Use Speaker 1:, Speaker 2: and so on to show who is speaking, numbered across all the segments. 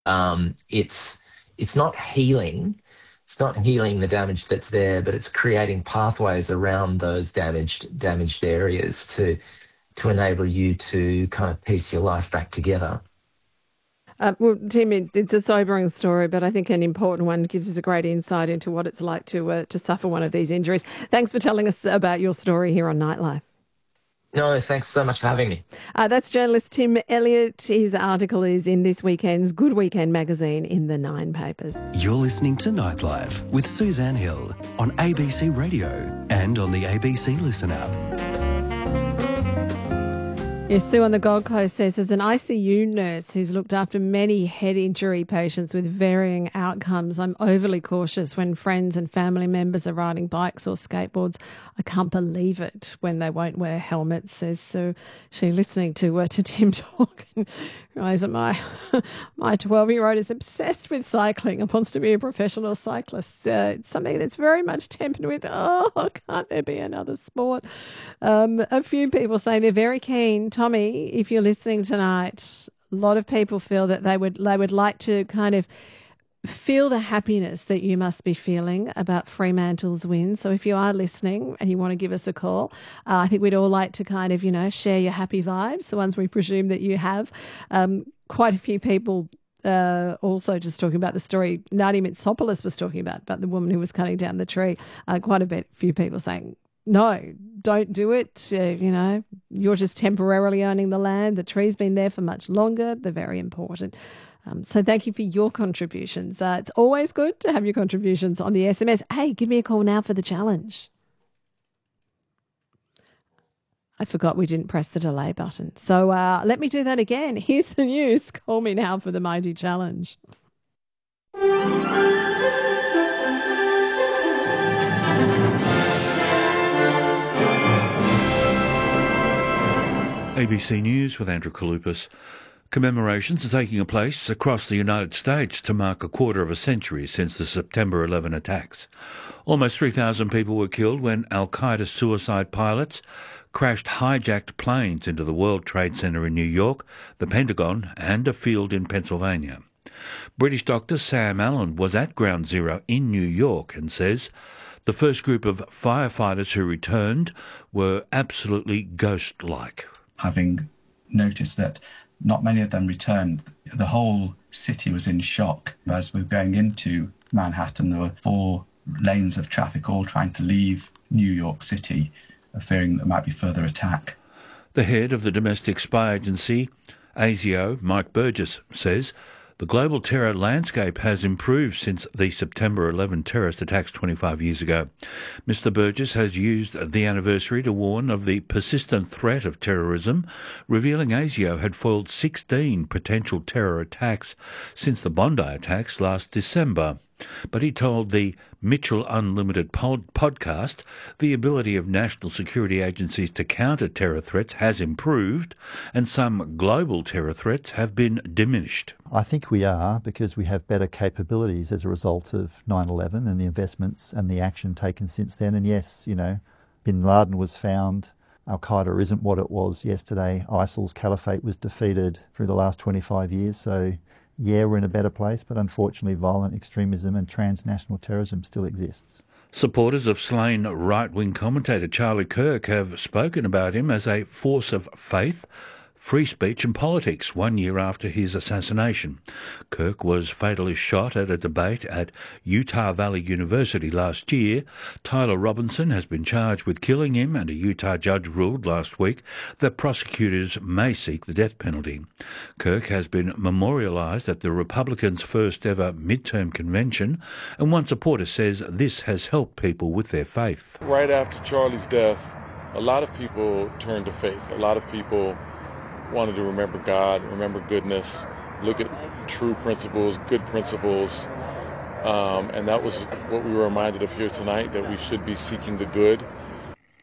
Speaker 1: It's not healing. It's not healing the damage that's there, but it's creating pathways around those damaged areas to enable you to kind of piece your life back together.
Speaker 2: Well, Tim, it's a sobering story, but I think an important one. Gives us a great insight into what it's like to suffer one of these injuries. Thanks for telling us about your story here on Nightlife.
Speaker 1: No, thanks so much for having me.
Speaker 2: That's journalist Tim Elliott. His article is in this weekend's Good Weekend magazine in the Nine papers.
Speaker 3: You're listening to Nightlife with Suzanne Hill on ABC Radio and on the ABC Listen app.
Speaker 2: Yes, Sue on the Gold Coast says, as an ICU nurse who's looked after many head injury patients with varying outcomes, I'm overly cautious when friends and family members are riding bikes or skateboards. I can't believe it when they won't wear helmets, says Sue. She listening to Tim talk and realised that my 12-year-old is obsessed with cycling and wants to be a professional cyclist. It's something that's very much tempered with, can't there be another sport? A few people saying they're very keen. Tommy, if you're listening tonight, a lot of people feel that they would like to kind of feel the happiness that you must be feeling about Fremantle's win. So if you are listening and you want to give us a call, I think we'd all like to kind of, share your happy vibes, the ones we presume that you have. Quite a few people also just talking about the story Nadia Mitsopoulos was talking about the woman who was cutting down the tree. Quite a few people saying, no, don't do it. You're just temporarily owning the land. The tree's been there for much longer. They're very important. So thank you for your contributions. It's always good to have your contributions on the SMS. Hey, give me a call now for the challenge. I forgot we didn't press the delay button. So let me do that again. Here's the news. Call me now for the mighty challenge.
Speaker 4: ABC News with Andrew Kalupas. Commemorations are taking place across the United States to mark a quarter of a century since the September 11 attacks. Almost 3,000 people were killed when al-Qaeda suicide pilots crashed hijacked planes into the World Trade Center in New York, the Pentagon and a field in Pennsylvania. British doctor Sam Allen was at Ground Zero in New York and says the first group of firefighters who returned were absolutely ghost-like.
Speaker 5: Having noticed that not many of them returned, the whole city was in shock. As we were going into Manhattan, there were 4 lanes of traffic all trying to leave New York City, fearing there might be further attack.
Speaker 4: The head of the domestic spy agency, ASIO, Mike Burgess, says the global terror landscape has improved since the September 11 terrorist attacks 25 years ago. Mr. Burgess has used the anniversary to warn of the persistent threat of terrorism, revealing ASIO had foiled 16 potential terror attacks since the Bondi attacks last December. But he told the Mitchell Unlimited podcast the ability of national security agencies to counter terror threats has improved and some global terror threats have been diminished.
Speaker 6: I think we are, because we have better capabilities as a result of 9/11 and the investments and the action taken since then. And yes, Bin Laden was found. Al-Qaeda isn't what it was yesterday. ISIL's caliphate was defeated through the last 25 years. So yeah, we're in a better place, but unfortunately violent extremism and transnational terrorism still exists.
Speaker 4: Supporters of slain right-wing commentator Charlie Kirk have spoken about him as a force of faith, free speech and politics 1 year after his assassination. Kirk was fatally shot at a debate at Utah Valley University last year. Tyler Robinson has been charged with killing him, and a Utah judge ruled last week that prosecutors may seek the death penalty. Kirk has been memorialised at the Republicans' first ever midterm convention, and one supporter says this has helped people with their faith.
Speaker 7: Right after Charlie's death, a lot of people turned to faith. A lot of people wanted to remember God, remember goodness, look at true principles, good principles. And that was what we were reminded of here tonight, that we should be seeking the good.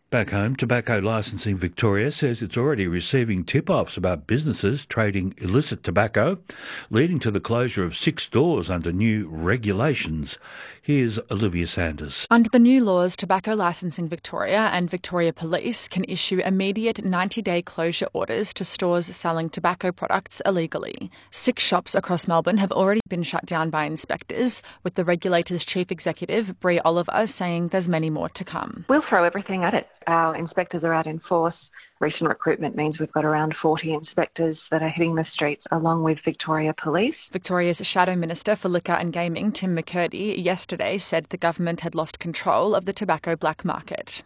Speaker 4: Back home, Tobacco Licensing Victoria says it's already receiving tip-offs about businesses trading illicit tobacco, leading to the closure of 6 stores under new regulations. Here's Olivia Sanders.
Speaker 8: Under the new laws, Tobacco Licensing Victoria and Victoria Police can issue immediate 90-day closure orders to stores selling tobacco products illegally. 6 shops across Melbourne have already been shut down by inspectors, with the regulator's chief executive, Bree Oliver, saying there's many more to come.
Speaker 9: We'll throw everything at it. Our inspectors are out in force. Recent recruitment means we've got around 40 inspectors that are hitting the streets along with Victoria Police.
Speaker 8: Victoria's Shadow Minister for Liquor and Gaming, Tim McCurdy, yesterday said the government had lost control of the tobacco black market.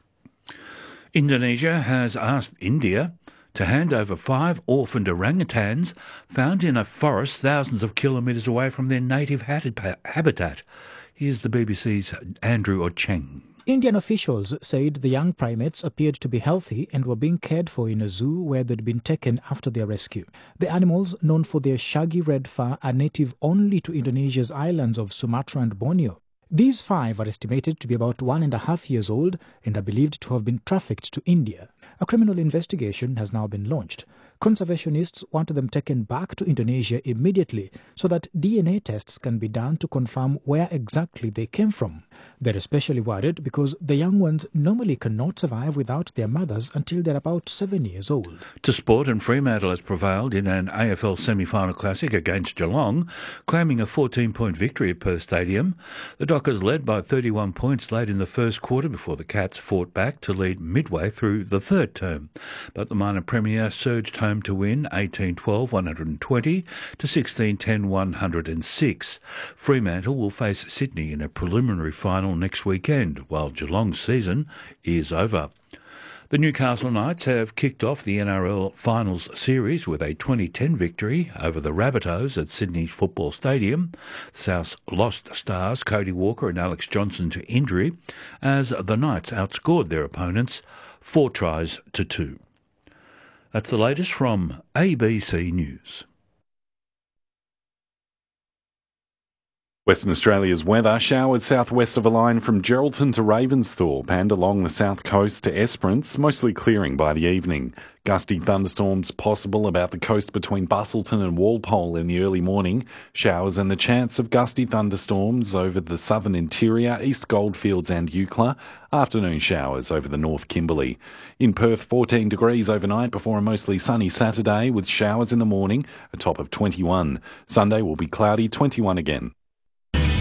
Speaker 4: Indonesia has asked India to hand over 5 orphaned orangutans found in a forest thousands of kilometres away from their native habitat. Here's the BBC's Andrew Ocheng.
Speaker 10: Indian officials said the young primates appeared to be healthy and were being cared for in a zoo where they'd been taken after their rescue. The animals, known for their shaggy red fur, are native only to Indonesia's islands of Sumatra and Borneo. These 5 are estimated to be about 1.5 years old and are believed to have been trafficked to India. A criminal investigation has now been launched. Conservationists want them taken back to Indonesia immediately so that DNA tests can be done to confirm where exactly they came from. They're especially worried because the young ones normally cannot survive without their mothers until they're about 7 years old.
Speaker 4: To sport, and Fremantle has prevailed in an AFL semi-final classic against Geelong, claiming a 14-point victory at Perth Stadium. The Dockers led by 31 points late in the first quarter before the Cats fought back to lead midway through the third term. But the minor premier surged home to win 18-12 120 to 16-10 106. Fremantle will face Sydney in a preliminary final next weekend, while Geelong's season is over. The Newcastle Knights have kicked off the NRL Finals series with a 2010 victory over the Rabbitohs at Sydney Football Stadium. South's lost stars Cody Walker and Alex Johnson to injury as the Knights outscored their opponents 4 tries to 2. That's the latest from ABC News.
Speaker 11: Western Australia's weather: showers southwest of a line from Geraldton to Ravensthorpe and along the south coast to Esperance, mostly clearing by the evening. Gusty thunderstorms possible about the coast between Bustleton and Walpole in the early morning. Showers and the chance of gusty thunderstorms over the southern interior, East Goldfields and Eucla. Afternoon showers over the North Kimberley. In Perth, 14 degrees overnight before a mostly sunny Saturday with showers in the morning, a top of 21. Sunday will be cloudy, 21 again.